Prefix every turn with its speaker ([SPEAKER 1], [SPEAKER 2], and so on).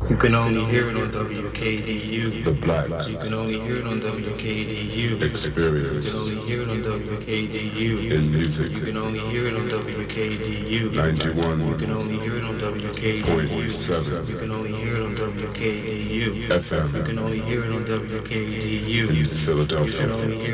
[SPEAKER 1] You can only hear it on WKDU.
[SPEAKER 2] The Black
[SPEAKER 1] You can only hear it on WKDU.
[SPEAKER 2] Experience.
[SPEAKER 1] You can only hear it on WKDU.
[SPEAKER 2] In music.
[SPEAKER 1] You can only hear it on WKDU.
[SPEAKER 2] 91.
[SPEAKER 1] You can only hear it on WKDU.
[SPEAKER 2] 0.7.
[SPEAKER 1] You can only hear it on WKDU.
[SPEAKER 2] FM.
[SPEAKER 1] You can only hear it on WKDU.
[SPEAKER 2] In Philadelphia.
[SPEAKER 1] You can only hear